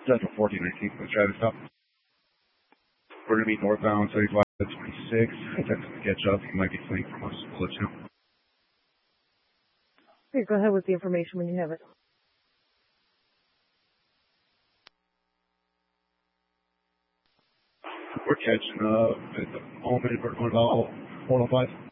Central 1419 for the traffic stop. We're going to be northbound 75 to 26. Attempt to catch up. You might be fleeing from us. We'll let you know. Okay, go ahead with the information when you have it. We're catching up at the moment. We're going about 405.